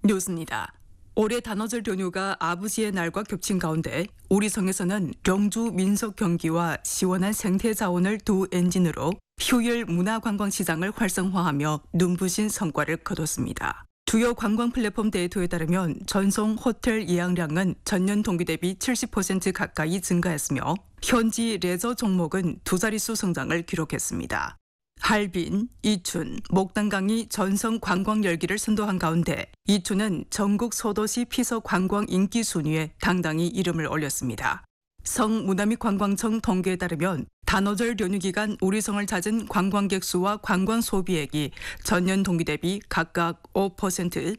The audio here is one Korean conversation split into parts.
뉴스입니다. 올해 단오절 연휴가 아버지의 날과 겹친 가운데 우리 성에서는 영주 민속 경기와 시원한 생태 자원을 두 엔진으로 휴일 문화관광시장을 활성화하며 눈부신 성과를 거뒀습니다. 주요 관광 플랫폼 데이터에 따르면 전송 호텔 예약량은 전년 동기 대비 70% 가까이 증가했으며 현지 레저 종목은 두 자릿수 성장을 기록했습니다. 할빈, 이춘, 목단강이 전성 관광 열기를 선도한 가운데 이춘은 전국 소도시 피서 관광 인기 순위에 당당히 이름을 올렸습니다. 성문화및관광청 통계에 따르면 단오절 연휴 기간 우리 성을 찾은 관광객 수와 관광 소비액이 전년 동기 대비 각각 5%,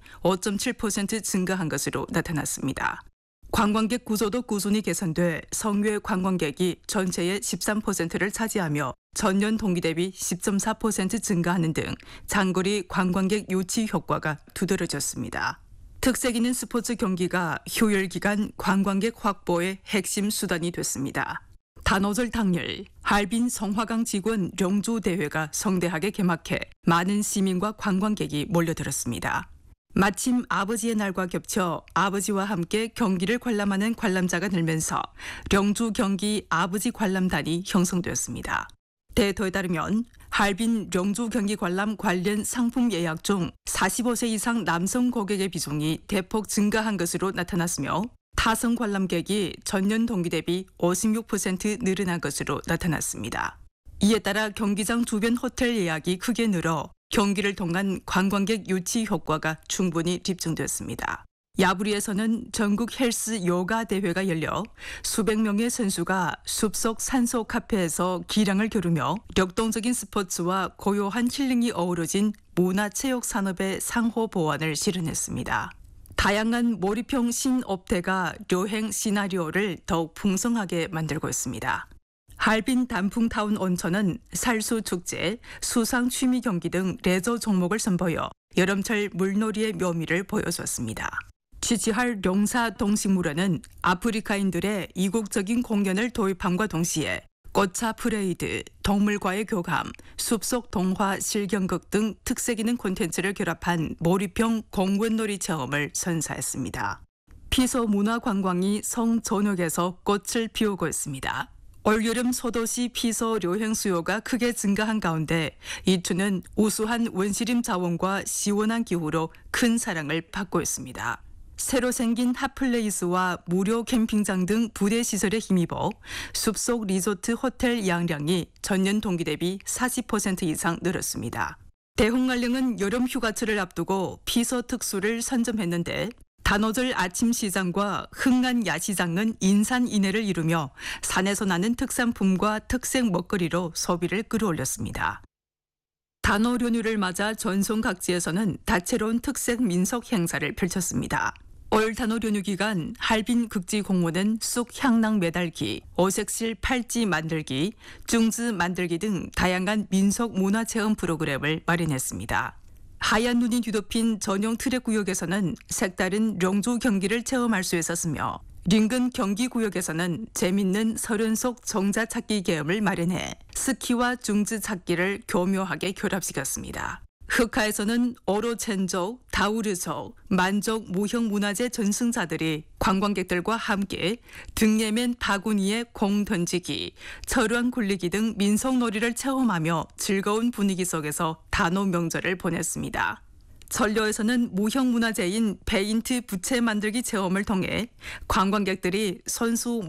5.7% 증가한 것으로 나타났습니다. 관광객 구조도 꾸준히 개선돼 성외 관광객이 전체의 13%를 차지하며 전년 동기 대비 10.4% 증가하는 등 장거리 관광객 유치 효과가 두드러졌습니다. 특색 있는 스포츠 경기가 휴일 기간 관광객 확보의 핵심 수단이 됐습니다. 단오절 당일 할빈 성화강 지구원 영주 대회가 성대하게 개막해 많은 시민과 관광객이 몰려들었습니다. 마침 아버지의 날과 겹쳐 아버지와 함께 경기를 관람하는 관람자가 늘면서 영주 경기 아버지 관람단이 형성되었습니다. 데이터에 따르면 할빈 영주 경기 관람 관련 상품 예약 중 45세 이상 남성 고객의 비중이 대폭 증가한 것으로 나타났으며 타성 관람객이 전년 동기 대비 56% 늘어난 것으로 나타났습니다. 이에 따라 경기장 주변 호텔 예약이 크게 늘어 경기를 통한 관광객 유치 효과가 충분히 집중됐습니다. 야부리에서는 전국 헬스 요가 대회가 열려 수백 명의 선수가 숲속 산소 카페에서 기량을 겨루며 역동적인 스포츠와 고요한 힐링이 어우러진 문화체육 산업의 상호 보완을 실현했습니다. 다양한 몰입형 신업태가 여행 시나리오를 더욱 풍성하게 만들고 있습니다. 할빈 단풍타운 온천은 살수 축제, 수상 취미 경기 등 레저 종목을 선보여 여름철 물놀이의 묘미를 보여줬습니다. 취지할 용사 동식물원은 아프리카인들의 이국적인 공연을 도입함과 동시에 꽃차 프레이드, 동물과의 교감, 숲속 동화 실경극 등 특색 있는 콘텐츠를 결합한 몰입형 공원놀이 체험을 선사했습니다. 피서 문화관광이 성 전역에서 꽃을 피우고 있습니다. 올여름 소도시 피서 여행 수요가 크게 증가한 가운데 이춘은 우수한 원시림 자원과 시원한 기후로 큰 사랑을 받고 있습니다. 새로 생긴 핫플레이스와 무료 캠핑장 등 부대 시설에 힘입어 숲속 리조트 호텔 예약량이 전년 동기 대비 40% 이상 늘었습니다. 대홍알령은 여름 휴가철을 앞두고 피서 특수를 선점했는데 단오절 아침 시장과 흥안 야시장은 인산 인해를 이루며 산에서 나는 특산품과 특색 먹거리로 소비를 끌어올렸습니다. 단오 연휴를 맞아 전송 각지에서는 다채로운 특색 민속 행사를 펼쳤습니다. 올 단오 연휴 기간 할빈 극지공원은 쑥 향낭 매달기, 오색실 팔찌 만들기, 중즈 만들기 등 다양한 민속 문화체험 프로그램을 마련했습니다. 하얀 눈이 뒤덮인 전용 트랙 구역에서는 색다른 영주 경기를 체험할 수 있었으며 인근 경기 구역에서는 재밌는 서른 속 정자 찾기 게임을 마련해 스키와 중즈 찾기를 교묘하게 결합시켰습니다. 흑하에서는 오로첸족, 다우르족, 만족 무형 문화재 전승자들이 관광객들과 함께 등예맨 바구니에 공 던지기, 철왕 굴리기 등 민속놀이를 체험하며 즐거운 분위기 속에서 단오 명절을 보냈습니다. 전려에서는 무형 문화재인 페인트 부채 만들기 체험을 통해 관광객들이 손수